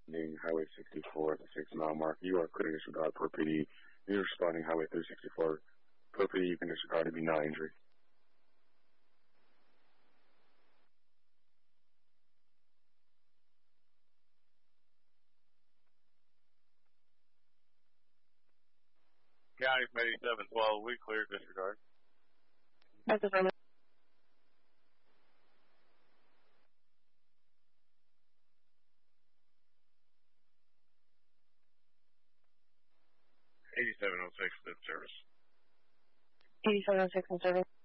Highway 64 at the 6-mile mark. You are clear to disregard per PD. You're responding Highway 364. Per PD, you can disregard to be non-injury. County 8712, we clear disregard. That's affirmative. '8706 in service. 8706 in service.